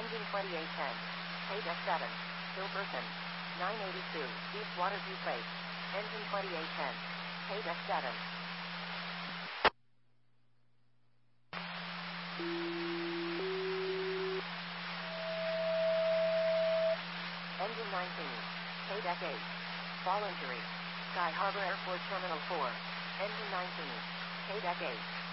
Engine 2810. KDEC 7. Hilperson. 982. Deepwater View Plate. Engine 2810. KDEC 7. Engine 19. KDEC 8. Fall injury. Sky Harbor Airport Terminal 4. Engine 19. KDEC 8.